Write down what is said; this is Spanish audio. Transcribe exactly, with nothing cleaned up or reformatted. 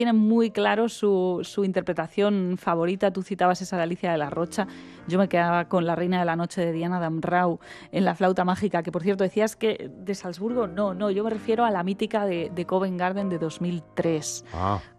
tiene muy claro su, su interpretación favorita. Tú citabas esa de Alicia de la Rocha. Yo me quedaba con La Reina de la Noche de Diana Damrau en La Flauta Mágica, que por cierto decías que de Salzburgo, no, no, yo me refiero a la mítica de, de Covent Garden de dos mil tres. Ah.